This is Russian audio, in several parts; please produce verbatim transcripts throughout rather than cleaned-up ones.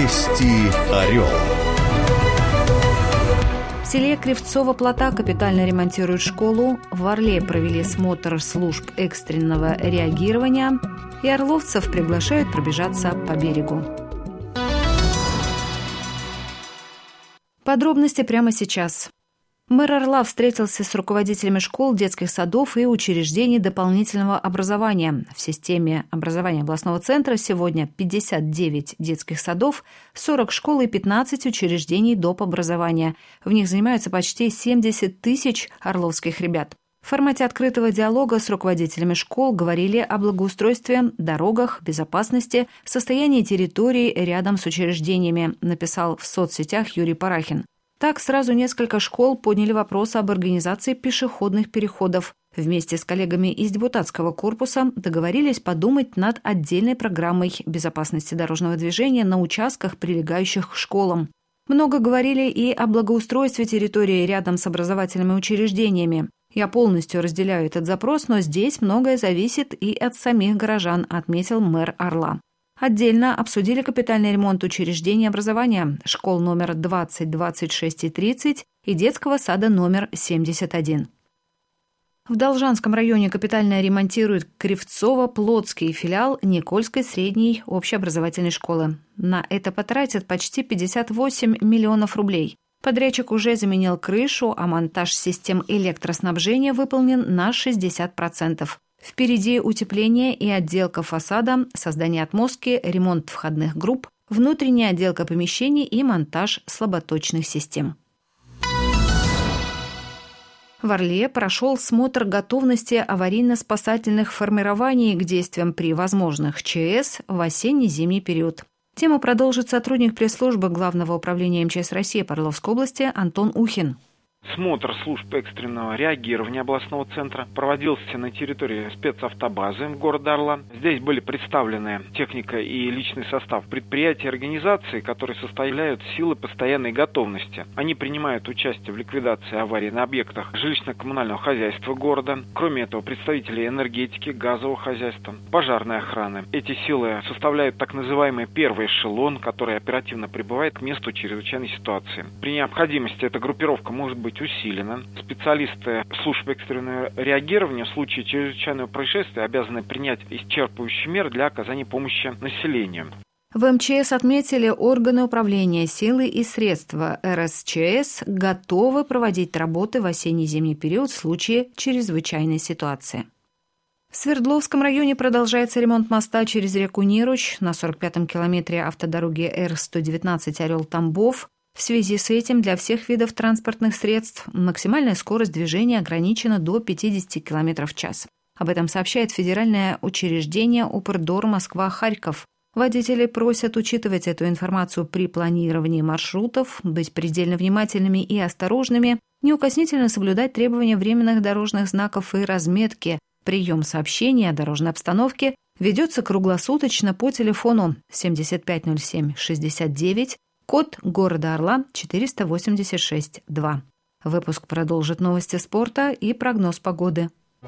Вести Орел. В селе Кривцово-Плота капитально ремонтируют школу, в Орле провели смотр служб экстренного реагирования, и орловцев приглашают пробежаться по берегу. Подробности прямо сейчас. Мэр Орла встретился с руководителями школ, детских садов и учреждений дополнительного образования. В системе образования областного центра сегодня пятьдесят девять детских садов, сорок школ и пятнадцать учреждений доп. Образования. В них занимаются почти семьдесят тысяч орловских ребят. В формате открытого диалога с руководителями школ говорили о благоустройстве, дорогах, безопасности, состоянии территорий рядом с учреждениями, написал в соцсетях Юрий Парахин. Так, сразу несколько школ подняли вопрос об организации пешеходных переходов. Вместе с коллегами из депутатского корпуса договорились подумать над отдельной программой безопасности дорожного движения на участках, прилегающих к школам. Много говорили и о благоустройстве территории рядом с образовательными учреждениями. Я полностью разделяю этот запрос, но здесь многое зависит и от самих горожан, отметил мэр Орла. Отдельно обсудили капитальный ремонт учреждений образования, школ номер двадцать, двадцать шесть и тридцать и детского сада номер семьдесят один. В Должанском районе капитально ремонтируют Кривцово-Плотский филиал Никольской средней общеобразовательной школы. На это потратят почти пятьдесят восемь миллионов рублей. Подрядчик уже заменил крышу, а монтаж систем электроснабжения выполнен на шестьдесят процентов. Впереди утепление и отделка фасада, создание отмостки, ремонт входных групп, внутренняя отделка помещений и монтаж слаботочных систем. В Орле прошел смотр готовности аварийно-спасательных формирований к действиям при возможных ЧС в осенне-зимний период. Тему продолжит сотрудник пресс-службы Главного управления МЧС России по Орловской области Антон Ухин. Смотр служб экстренного реагирования областного центра проводился на территории спецавтобазы города Орла. Здесь были представлены техника и личный состав предприятий и организаций, которые составляют силы постоянной готовности. Они принимают участие в ликвидации аварий на объектах жилищно-коммунального хозяйства города. Кроме этого, представители энергетики, газового хозяйства, пожарной охраны. Эти силы составляют так называемый первый эшелон, который оперативно прибывает к месту чрезвычайной ситуации. При необходимости эта группировка может быть усилена. Специалисты служб экстренного реагирования в случае чрезвычайного происшествия обязаны принять исчерпывающие меры для оказания помощи населению. В МЧС отметили, органы управления силы и средства эр эс че эс готовы проводить работы в осенне-зимний период в случае чрезвычайной ситуации. В Свердловском районе продолжается ремонт моста через реку Неруч на сорок пятом километре автодороги эр сто девятнадцать Орел-Тамбов. В связи с этим для всех видов транспортных средств максимальная скорость движения ограничена до пятьдесят километров в час. Об этом сообщает федеральное учреждение Упрдор Москва-Харьков. Водители просят учитывать эту информацию при планировании маршрутов, быть предельно внимательными и осторожными, неукоснительно соблюдать требования временных дорожных знаков и разметки. Прием сообщений о дорожной обстановке ведется круглосуточно по телефону семьдесят пять ноль семь шестьдесят девять, код города Орла четыреста восемьдесят шесть два. Выпуск продолжит новости спорта и прогноз погоды.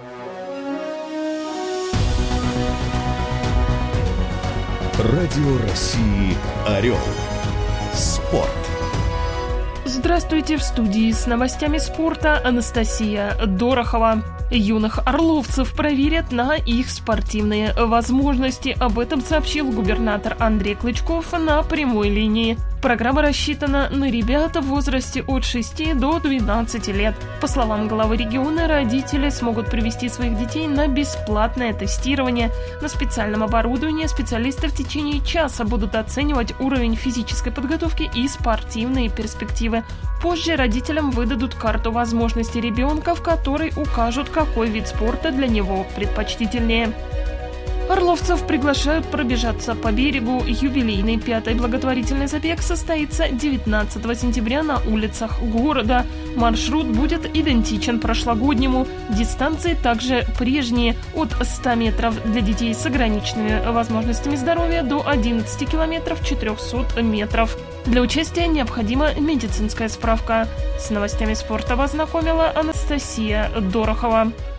Радио России «Орел». Спорт. Здравствуйте, в студии с новостями спорта Анастасия Дорохова. Юных орловцев проверят на их спортивные возможности. Об этом сообщил губернатор Андрей Клычков на прямой линии. Программа рассчитана на ребят в возрасте от шести до двенадцати лет. По словам главы региона, родители смогут привести своих детей на бесплатное тестирование. На специальном оборудовании специалисты в течение часа будут оценивать уровень физической подготовки и спортивные перспективы. Позже родителям выдадут карту возможностей ребенка, в которой укажут, какой вид спорта для него предпочтительнее. Орловцев приглашают пробежаться по берегу. Юбилейный пятый благотворительный забег состоится девятнадцатого сентября на улицах города. Маршрут будет идентичен прошлогоднему. Дистанции также прежние – от ста метров для детей с ограниченными возможностями здоровья до одиннадцати километров четырехсот метров. Для участия необходима медицинская справка. С новостями спорта вас знакомила Анастасия Дорохова.